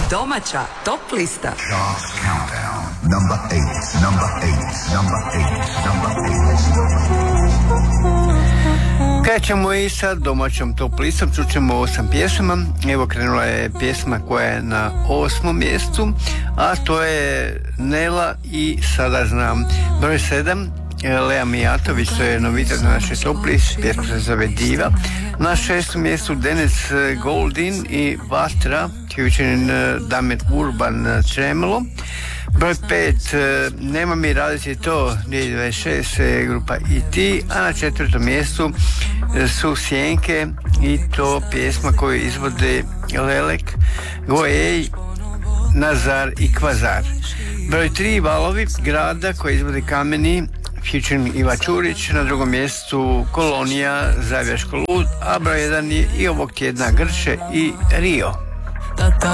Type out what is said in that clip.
Domaća top lista. Charts Countdown. Number 8, number 8, number 8, number 8. Krećemo i sa domaćom top listom, čućemo 8 pjesama. Evo krenula je pjesma koja je na 8. mjestu, a to je Nela i Sada znam. Broj 7, Lea Mijatović, to je novitet na našoj top listi, pjesma se zove Diva. Na 6. mjestu Denis Goldin i Vatra, featuring Damir Urban Tremolo. Broj 5, Nema mi raditi to, 2026, grupa E.T., a na 4. mjestu su Sjenke i to pjesma koju izvode Lelek, Gojej, Nazar i Kvazar. Broj 3, Valovi grada koji izvode Kameni, featuring Iva Čurić. Na 2. mjestu Kolonija, Zavjaško lud, a broj 1 je i ovog tjedna Grče i Rio.